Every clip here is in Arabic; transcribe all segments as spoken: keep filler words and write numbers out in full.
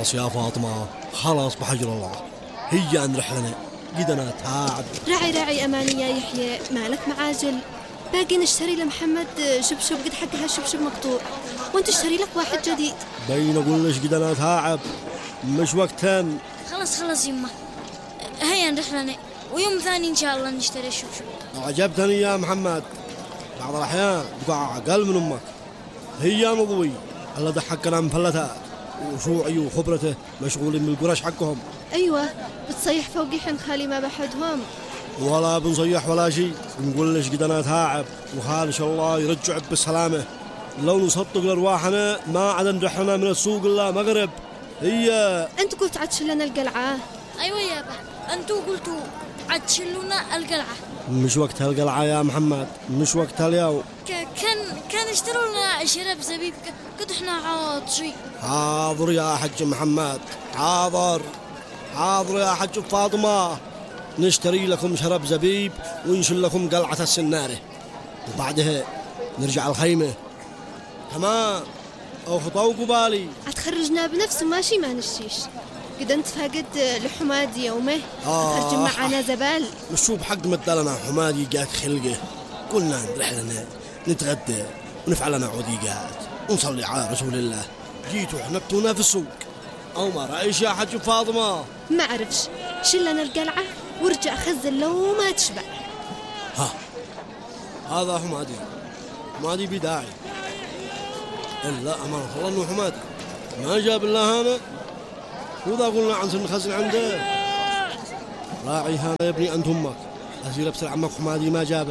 خلاص يا فاطمة، خلاص بحجر الله. هيا نروح لنا، قدنا تعب. راعي راعي أماني يا يحيى، مالك معاجل؟ باقي نشتري لمحمد شبشب قد حقها شبشب مقطوع، وانت اشتري لك واحد جديد. بين أقول ليش قدنا تعب، مش وقتين. خلاص خلاص يمه، هيا نروح لنا، ويوم ثاني إن شاء الله نشتري الشبشب. عجبتني يا محمد، بعض الأحيان تقع أقل من أمك. هيا نضوي، الله ده حقنا مفلتات، وشوعي وخبرته مشغولين بالقرش حقهم. أيوة، بتصيح فوقي حين خالي ما بحدهم. ولا بنصيح ولا شيء، نقول ليش قدنا تعب، وخال إن شاء الله يرجع بالسلامة. لو نصدق لأرواحنا ما عاد نرحنا من السوق إلا مغرب. هيا أنت قلت عاد لنا القلعة. أيوة يا با، أنتوا قلتوا عاد شلونا القلعة. مش وقتها القلعة يا محمد، مش وقتها اليوم. كان كان اشتروا لنا شراب زبيب قد احنا عاطشين. حاضر يا حج محمد، حاضر حاضر يا حج فاطمة، نشتري لكم شراب زبيب ونشل لكم قلعة السنارة، وبعدها نرجع الخيمة. تمام، أو خطوة قبالي. هتخرجنا بنفسه ماشي ما نشتيش. قد انت فاقد لحمادي يومه، آه ترجم معنا زبال. مشو بحق مدلنا حمادي جاك خلقه، قلنا نروح لنا نتغدى ونفعل لنا عوديقات ونصلي على رسول الله. جيتوا حنبتونا في السوق، أو ما رأيش يا حج فاطمة؟ ما أعرفش، شلنا القلعة ورجع خزن لو ما تشبع. ها، هذا حمادي، حمادي بداعي. إلا أمان الله إنه حمادي ما جاب الله هنا، وذا قلنا عن سن خزن عنده. راعي هذا يا ابني أنت أمك، أسير بسرعة عمك حمادي ما جابه.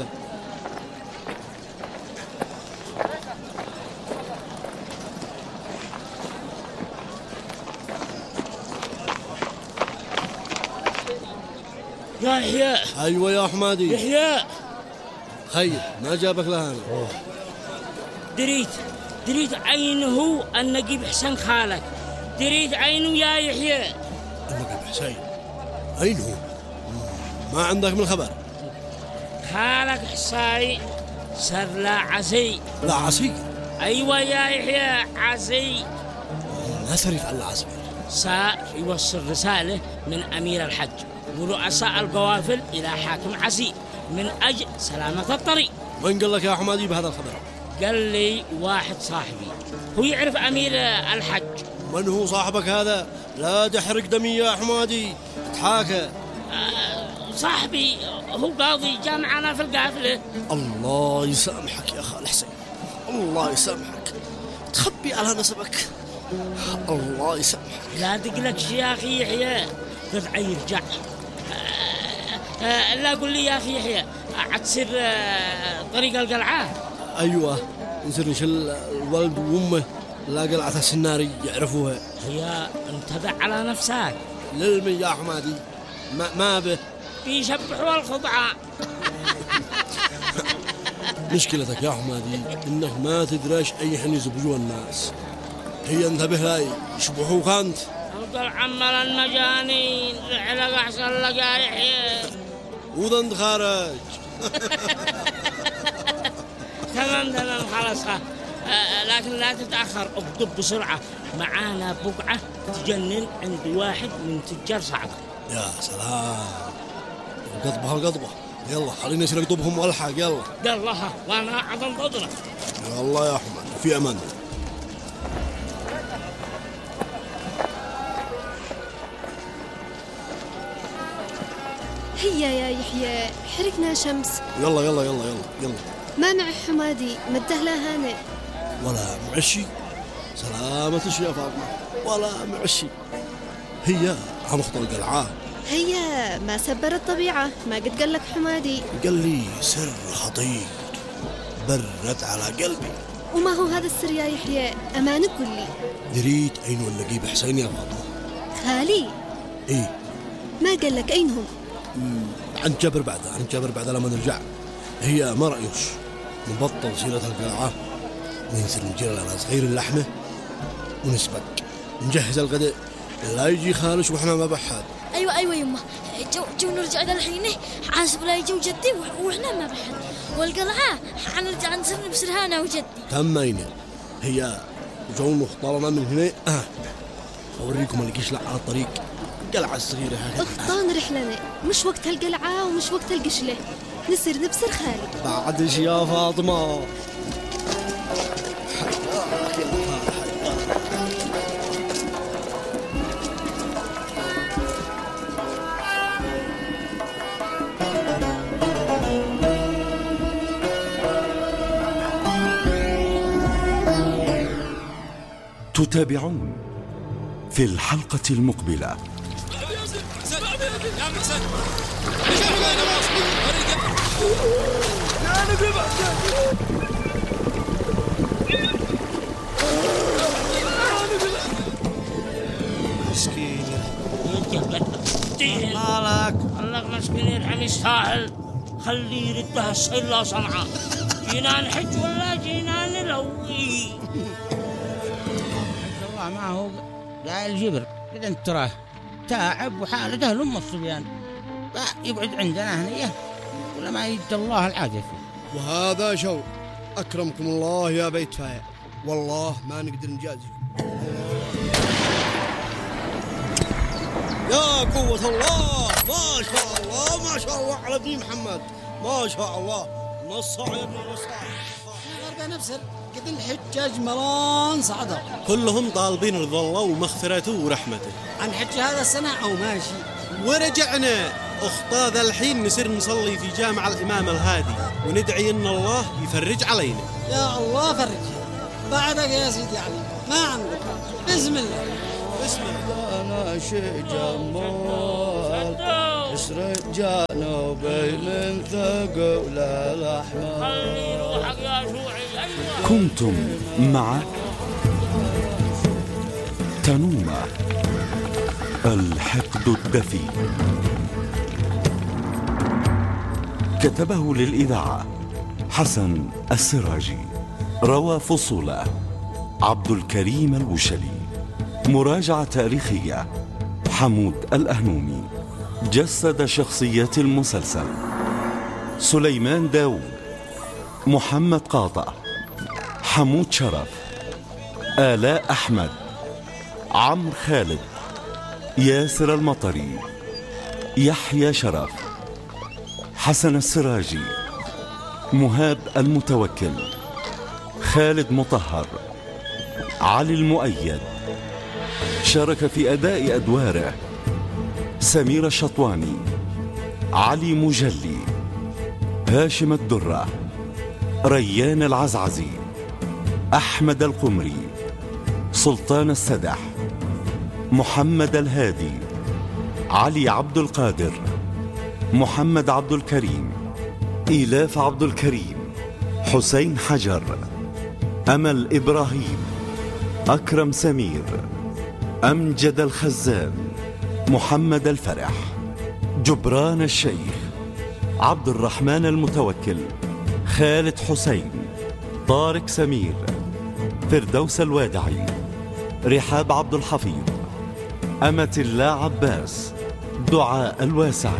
يا يحيى. أيوة يا حمادي. يحيى خير ما جابك لهنا؟ دريت دريت عينه النقيب حسن خالك، دريت عينه يا يحيى. النقيب حسين أين هو؟ ما عندك من خبر؟ خالك حساي صار لا عزي. لا عسي؟ أيوة يا يحيى عزي. ما سريف على عزي. سا يوصل رسالة من أمير الحج ورؤساء القوافل إلى حاكم عسي من أجل سلامة الطريق. من قال لك يا حمادي بهذا الخبر؟ قال لي واحد صاحبي هو يعرف أمير الحج. من هو صاحبك هذا؟ لا تحرق دمي يا حمادي، تحاكى. أه صاحبي هو قاضي جاء معنا في القافلة. الله يسامحك يا خال حسين، الله يسامحك، تخبي على نسبك، الله يسامحك. لا تقلقش يا أخي يحيى، رفعي يرجع. أه أه لا قل لي يا أخي يحيى، عتصير أه طريق القلعة؟ أيوة، نصير نشل الولد وأمه لا قلعة السناري يعرفوها. هي انتبه على نفسك. للمي يا حمادي، ما, ما به بيشبحوا الخضعة. مشكلتك يا حمادي إنك ما تدريش أي حين يزبجوا الناس. هي انتبه لاي يشبحوك أنت. أفضل عمل المجانين رحلة أحسن لك يا يحيى. وذا انت خارج. تمام تمام خلاص. آه لكن لا تتأخر، اكتب بسرعة، معانا بقعة تجنن عند واحد من تجار صعقة. يا سلام، القضبة القضبة، يلا خلينا نسير نقطبهم والحق. يلا يلا ها، وانا قاعد انتظرك. يلا يا حماد في امان. هيا يا يحيى، حركنا شمس. يلا يلا يلا يلا يلا. ما مع حمادي مده لا هانئ ولا معشي، سلامة يا فاطمة، ولا معشي. هي هنخطر القلعة. هيا ما سبر الطبيعة، ما قد قال لك حمادي. قال لي سر خطير برد على قلبي. وما هو هذا السر يا يحيى؟ أمانك قل لي. دريت أين هو النقيب حسين يا فاطمة؟ خالي؟ إيه. ما قال لك أين هم؟ عند جابر بعدها، عند جابر بعدها لما نرجع. هي ما رأيوش نبطل سيرة القلعة وننزل نجير لنا صغير اللحمة ونسبق نجهز الغداء، لا يجي خالش وإحنا ما بحاد. أيوة أيوة يمه، جو, جو نرجع ذا الحين حاسب لا يجو جدي وإحنا ما بحد، والقلعة حنرجع نصير بسرهانة وجدي. تمينا هي جو مختارنا من هنا. آه. أوريكم القشلة على الطريق، القلعة الصغيرة هكذا. اخطان رحلنا، مش وقت القلعة ومش وقت القشلة، نصير نبصر خالي. بعدش يا فاطمة. تتابعون في الحلقة المقبلة. مسكين مالك؟ الله مسكين يرحم يستاهل، خليه يردها السيلة صنعاء. جينا نحج ولا جينا نلوي؟ الله ما هو قاعد الجبر كذا، انت تراه تعب وحالته لهم الصبيان، يقعد عندنا هنيه ولا ما يد الله العافية فيه. وهذا شو أكرمكم الله يا بيت فايع، والله ما نقدر نجازيكم. يا قوة الله، ما شاء الله ما شاء الله على ابن محمد، ما شاء الله. نصاع يا ابن نصاع. غرقة نفسه قد الحجاج ملان صعدة، كلهم طالبين رضا الله ومغفرته ورحمته. عن حج هذا السنة أو ماشي ورجعنا أخطا ذا الحين نسير نصلي في جامع الإمام الهادي وندعي إن الله يفرج علينا. يا الله فرج بعدك يا سيدي علي، ما عندك. بسم الله بسم الله. أنا شي جمال اسرق جانبي من ثقل الأحمر. خلي روحك يا شوعي. كنتم مع تنومة الحقد الدفي، كتبه للإذاعة حسن السراجي، روى فصوله عبد الكريم الوشلي، مراجعة تاريخية حمود الأهنومي، جسد شخصيات المسلسل سليمان داود، محمد قاطع، حمود شرف، آلاء أحمد، عمرو خالد، ياسر المطري، يحيى شرف، حسن السراجي، مهاب المتوكل، خالد مطهر، علي المؤيد. شارك في أداء أدواره سمير الشطواني، علي مجلي، هاشم الدرة، ريان العزعزي، أحمد القمري، سلطان السدح، محمد الهادي، علي عبد القادر، محمد عبد الكريم، إيلاف عبد الكريم، حسين حجر، أمل إبراهيم، أكرم سمير، أمجد الخزام، محمد الفرح، جبران الشيخ، عبد الرحمن المتوكل، خالد حسين، طارق سمير، فردوس الوادعي، رحاب عبد الحفيظ، أمة الله عباس، دعاء الواسعي.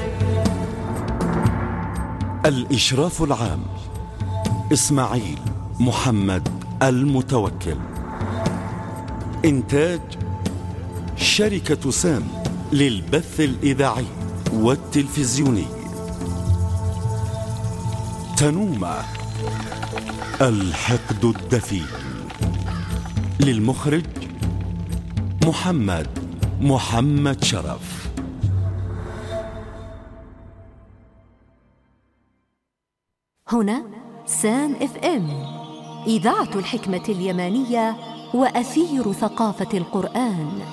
الإشراف العام إسماعيل محمد المتوكل. إنتاج شركة سام للبث الإذاعي والتلفزيوني. تنومة الحقد الدفي. للمخرج محمد محمد شرف. هنا سام اف ام، إذاعة الحكمة اليمانية وأثير ثقافة القرآن.